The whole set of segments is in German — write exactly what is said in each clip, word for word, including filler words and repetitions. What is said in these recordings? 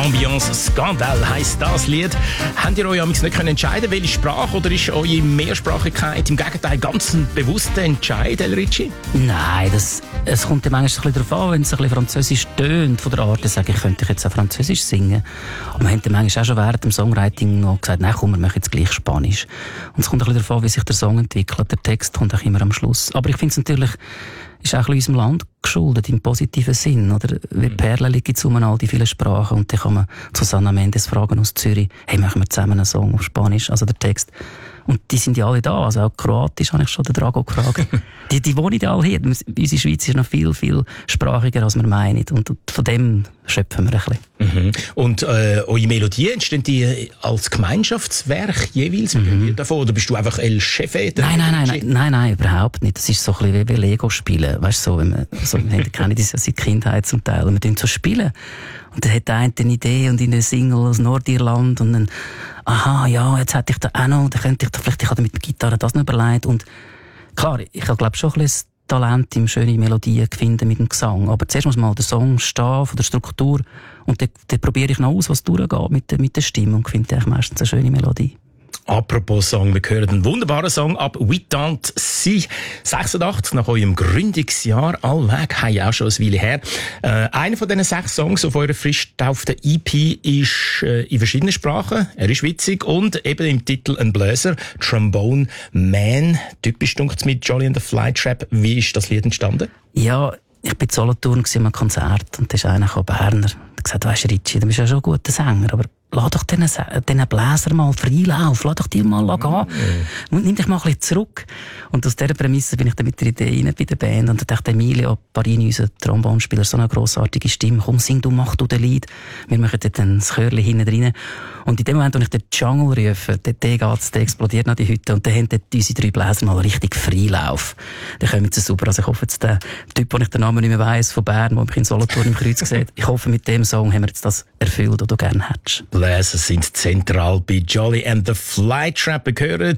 Ambiance Skandal heisst das Lied. Habt ihr euch nicht können entscheiden, welche Sprache, oder ist eure Mehrsprachigkeit im Gegenteil ganz ein bewusster Entscheid, El Ricci? Nein, das, es kommt ja manchmal ein bisschen darauf an, wenn es ein bisschen französisch tönt, von der Art, dann sage ich, könnte ich jetzt auch französisch singen. Aber wir haben dann manchmal auch schon während dem Songwriting noch gesagt, nein, komm, wir machen jetzt gleich Spanisch. Und es kommt ein bisschen darauf an, wie sich der Song entwickelt. Der Text kommt auch immer am Schluss. Aber ich finde es natürlich, ist auch ein bisschen unserem Land geschuldet, im positiven Sinn, oder? Wie Perlen liegen zu all die vielen Sprachen, und dann kann man Susana Mendes fragen aus Zürich, hey, machen wir zusammen einen Song auf Spanisch, also der Text. Und die sind ja alle da, also auch Kroatisch habe ich schon den Drago gefragt. die, die wohnen ja alle hier. Unsere Schweiz ist noch viel, viel sprachiger, als wir meinen. Und von dem schöpfen wir ein bisschen. Mhm. Und äh, eure Melodien, entstehen die als Gemeinschaftswerk jeweils? Mhm. Davon, oder bist du einfach El Chefe? Nein, nein, nein, nein, nein, nein, überhaupt nicht. Das ist so ein bisschen wie Lego spielen. Weißt du, so, wenn man, so, wir kennen das ja seit Kindheit zum Teil. Und wir tun so spielen. Und dann hat der eine eine Idee und in der Single aus Nordirland und dann, aha, ja, jetzt hätte ich da auch noch, dann könnte ich da vielleicht, ich habe mit der Gitarre das noch überlegt. Und klar, ich habe, glaube schon ein bisschen das Talent, im schöne Melodien zu finden mit dem Gesang. Aber zuerst muss mal der Song stehen, von der Struktur, und dann, dann probiere ich noch aus, was durchgeht mit der, mit der Stimme, und finde eigentlich meistens eine schöne Melodie. Apropos Song, wir hören einen wunderbaren Song ab «We Don't See». sechsundachtzig, nach eurem Gründungsjahr, allweg, hey, auch schon eine Weile her. Äh, einer von diesen sechs Songs auf eurer frisch getauften E P ist äh, in verschiedenen Sprachen. Er ist witzig und eben im Titel ein Bläser, «Trombone Man». Typisch dunkel's mit Jolly and the Flytrap. Wie ist das Lied entstanden? Ja, ich war in Solothurn an einem Konzert, und da ist einer gekommen, Berner, der hat gesagt, weisst Ricci, du bist ja schon ein guter Sänger, aber lass doch diesen, diesen Bläser mal Freilauf, lass doch die mal gehen. Mm. Nimm dich mal ein bisschen zurück. Und aus dieser Prämisse bin ich dann mit der Idee rein bei der Band, und da dachte Emilio Parini, unser Trombonspieler, so eine grossartige Stimme, komm, sing du, mach du den Lied. Wir machen dann das Chörchen hinten rein. Und in dem Moment, als ich den Jungle rufe, der, der geht's, der explodiert noch die Hütte, und dann haben dort unsere drei Bläser mal richtig Freilauf. Dann kommen sie super. Also ich hoffe jetzt, der Typ, den ich den Namen nicht mehr weiss, von Bern, der mich in Solothurn im Kreuz sieht, ich hoffe, mit dem Song haben wir jetzt das erfüllt, was du gerne hättest. Bläser sind zentral bei Jolly and the Flytrap. Wir hören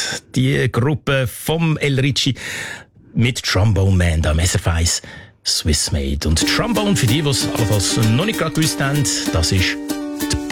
die Gruppe vom El Ricci mit Trombone Man, da Messer eins Swiss Made. Und Trombone, für die, die es allenfalls noch nicht gerade gewusst haben, das ist